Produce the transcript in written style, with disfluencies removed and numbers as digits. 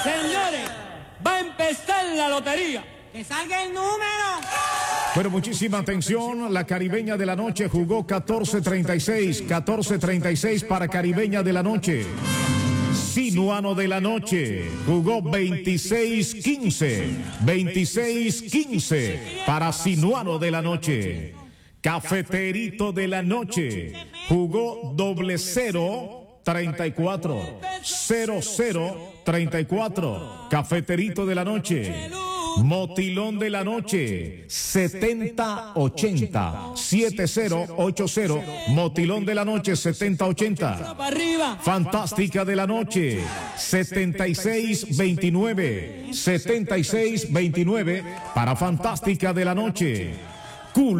Señores, va a empezar la lotería. ¡Que salga el número! Pero muchísima atención, la Caribeña de la Noche jugó 14-36, 14-36 para Caribeña de la Noche. Sinuano de la Noche jugó 26-15, 26-15 para Sinuano de la Noche. Cafeterito de la Noche jugó 00-34, 00-34, Cafeterito de la Noche. Motilón de la Noche, 70-80, 70-80, Motilón de la Noche, 70-80. Fantástica de la Noche, 76-29, 76-29 para Fantástica de la Noche.